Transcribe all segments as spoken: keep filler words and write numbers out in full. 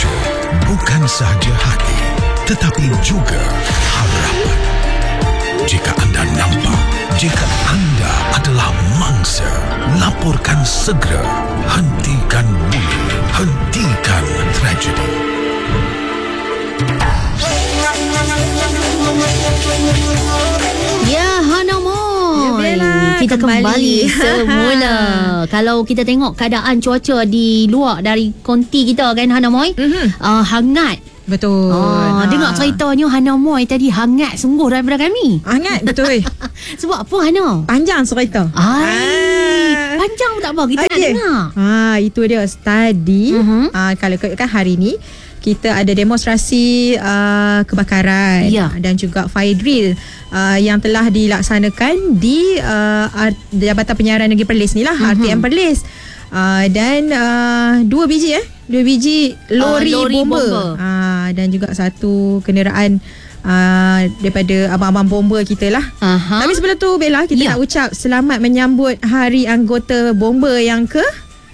Show bukan sahaja hati, tetapi juga harapan. Jika anda nampak, jika anda adalah mangsa, laporkan segera. Hentikan bully, hentikan tragedi. Ya, Hana Moy, ya, kita kembali, kembali semula. Kalau kita tengok keadaan cuaca di luar dari konti kita kan, Hana Moy, mm-hmm. uh, hangat. Betul. Oh, ha. Dengar ceritanya Hana Moy tadi hangat sungguh daripada kami. Hangat betul. Sebab apa, Hana? Panjang cerita. Ai, ah. Panjang pun tak apa, kita okay. nak dengar. Ha, itu dia tadi. Uh-huh. Uh, kalau kan hari ni kita ada demonstrasi uh, kebakaran ya. dan juga fire drill uh, yang telah dilaksanakan di uh, Jabatan Penyiaran Negeri Perlis ni lah, uh-huh. R T M Perlis. Uh, dan uh, dua biji eh dua biji lori, uh, lori bomba, bomba. Uh, dan juga satu kenderaan uh, daripada abang-abang bomba kita lah. uh-huh. Tapi sebelum tu Bella, kita ya. nak ucap selamat menyambut Hari Anggota Bomba yang ke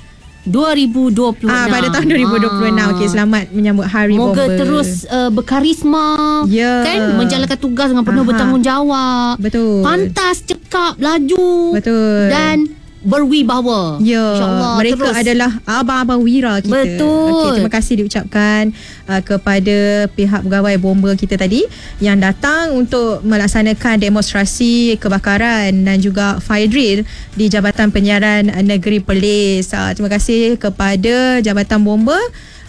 dua ribu dua puluh enam. Ah, pada tahun dua ribu dua puluh enam. Okey, selamat menyambut Hari Moga Bomba. Moga terus uh, berkarisma, yeah. kan, menjalankan tugas dengan penuh Aha. bertanggungjawab. Betul. Pantas, cekap, laju. Betul. Dan berwibawa. Ya, InsyaAllah mereka terus adalah abang-abang wira kita. Betul. Okay, terima kasih diucapkan uh, kepada pihak pegawai bomba kita tadi yang datang untuk melaksanakan demonstrasi kebakaran dan juga fire drill di Jabatan Penyiaran Negeri Perlis. Uh, terima kasih kepada Jabatan Bomba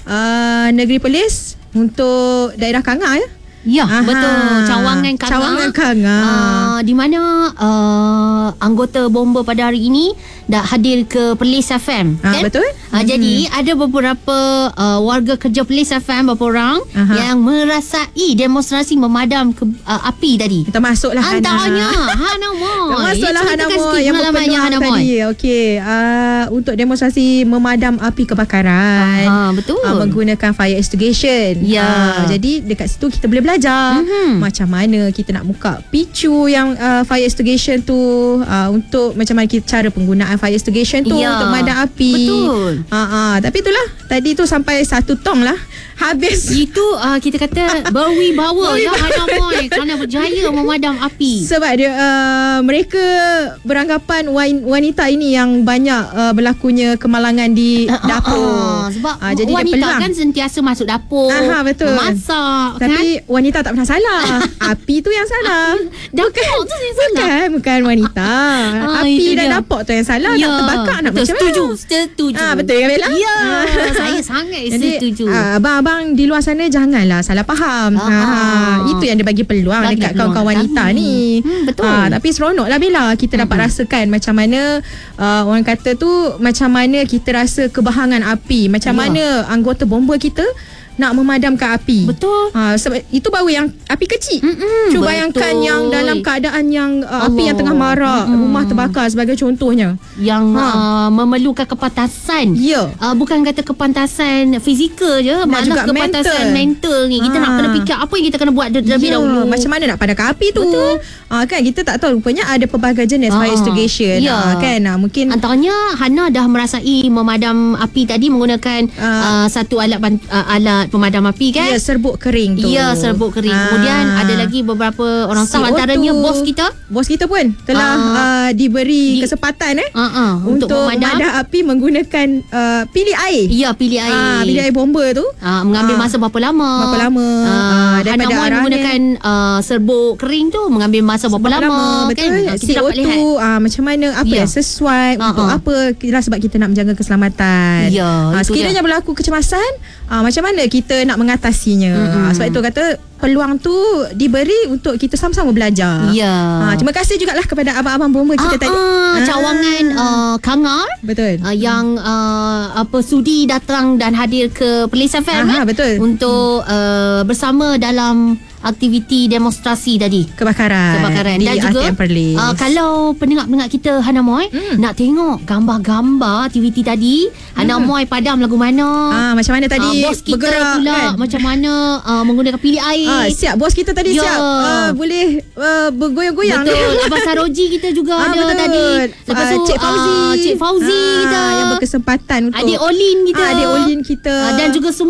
uh, Negeri Perlis untuk daerah Kanga ya. Ya, Aha. betul. Cawangan Kanga. Cawangan Kanga. Uh, di mana uh, anggota bomba pada hari ini dah hadir ke Perlis F M. Ah, kan? Betul. Uh, hmm. Jadi ada beberapa uh, warga kerja Perlis F M, beberapa orang Aha. yang merasai demonstrasi memadam ke, uh, api tadi. Kita masuklah Hana. Antaranya Hana Moy. Masuklah Hana Moy yang berpeluang tadi. Okey, uh, untuk demonstrasi memadam api kebakaran. Aha, betul. Uh, menggunakan fire extinguisher. Ya. Uh, jadi dekat situ kita boleh belajar mm-hmm. macam mana kita nak buka picu yang uh, fire extinguisher tu, uh, untuk macam mana kita cara penggunaan fire extinguisher tu ya. untuk memadam api. Betul. Uh, uh, tapi itulah tadi tu sampai satu tong lah habis. Itu uh, kita kata berwibawa ya Hana Moy kerana berjaya memadam api. Sebab dia uh, mereka beranggapan wanita ini yang banyak uh, berlakunya kemalangan di uh, dapur. Uh, uh, sebab uh, jadi wanita kan sentiasa masuk dapur, Aha, betul. memasak. Tapi kan? wanita tak pernah salah. Api tu yang salah. Dapur bukan, tu yang salah. Bukan, bukan wanita. Ah, api dan dapur tu yang salah. Ya. Nak terbakar nak betul, macam setuju, mana? Setuju. Ah, betul kan Bella? Ya, saya sangat jadi, setuju. Uh, abang-abang di luar sana janganlah salah faham. Ha, ha, itu yang dia bagi peluang bagi dekat peluang kawan-kawan wanita kami. ni. Hmm, betul. Ha, tapi seronok lah Bella. Kita hmm. dapat rasakan macam mana uh, orang kata tu, macam mana kita rasa kebahangan api. Macam ya. mana anggota bomba kita nak memadamkan api. Betul. Ha, sebab itu baru yang api kecil. Mm-mm, Cuba bayangkan betul. yang dalam keadaan yang uh, api yang tengah marak, Mm-mm. rumah terbakar sebagai contohnya. Yang ha. uh, memerlukan kepantasan. Ya. Uh, bukan kata kepantasan fizikal je, malah juga kepantasan mental, mental ni. Kita ha. nak kena fikir apa yang kita kena buat terlebih ya. dahulu. Macam mana nak padamkan api tu. Betul. Ha, kan kita tak tahu rupanya ada pelbagai jenis ha. fire extinguisher. Ya. Ha, kan ha, mungkin antaranya Hana dah merasai memadam api tadi menggunakan uh, uh, satu alat bant- uh, alat pemadam api kan. Ya, serbuk kering tu. Ya, serbuk kering. Ha. Kemudian ada lagi beberapa orang staff, antaranya bos kita. Bos kita pun telah uh, uh, diberi di, kesempatan eh uh, uh, untuk, untuk memadam. memadam api menggunakan uh, pilih air. Ya, pilih air. Uh, pilih air bomba tu. Uh, mengambil uh, masa berapa lama? Berapa lama? Uh, uh, Hana Moy menggunakan uh, serbuk kering tu mengambil masa berapa, berapa lama? lama betul. Kan? Kita dapat lihat uh, macam mana apa ya. yang sesuai uh, untuk uh. apa. Kira sebab kita nak menjaga keselamatan. Ya, uh, sekiranya dia. berlaku kecemasan, uh, macam mana kita nak mengatasinya. Mm-hmm. Uh, sebab itu kata peluang tu diberi untuk kita sama-sama belajar. Ya. Ha, terima kasih jugalah kepada abang-abang bomba kita ah, tadi. Ah, cawangan uh, Kangar. Betul. Uh, yang uh, apa sudi datang dan hadir ke Perlis F M. Aha, eh? betul. Untuk uh, bersama dalam aktiviti demonstrasi tadi. Kebakaran. Kebakaran. Di Dan juga uh, kalau pendengar-pendengar kita Hana Moy hmm. nak tengok gambar-gambar aktiviti tadi, hmm. Hana Moy padam lagu mana? Ah, macam mana tadi? Uh, bos kita bergerak, pula kan? macam mana uh, menggunakan pilih air. Ah, siap bos kita tadi ya. siap. Uh, boleh uh, bergoyang-goyang. Betul. Abang Saroji kita juga ah, ada betul. tadi. Lepas tu uh, Cik Fauzi. Uh, Cik Fauzi ah, kita. Yang berkesempatan untuk Adik Olin kita. Ah, adik Olin kita. Uh, dan juga semua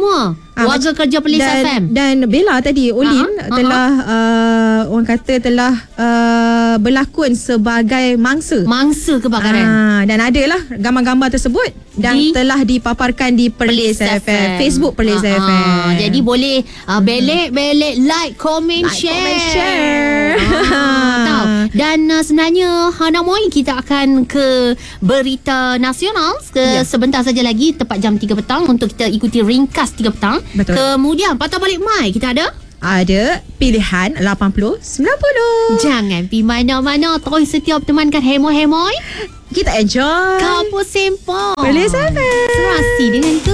Ah, Warga Kerja Perlis dan, F M. Dan Bella tadi Olin uh-huh, telah uh, orang kata telah uh, berlakon sebagai mangsa. Mangsa kebakaran. Ah, dan adalah gambar-gambar tersebut dan Di telah dipaparkan di Perlis, Perlis F M. Facebook Perlis uh-huh. F M. Jadi boleh uh, belik-belik like, comment, Like, share. comment, share. Ah, tahu. Dan uh, sebenarnya Hana Moi kita akan ke berita nasional ke Ya. sebentar saja lagi tepat jam tiga petang untuk kita ikuti ringkas tiga petang. Betul. Kemudian patah balik mai kita ada Ada pilihan lapan puluh sembilan puluh. jangan pergi mana-mana, terus setiap temankan Hemoy-Hemoy Kita enjoy Kampus Sempong Perlis F M. serasi dengan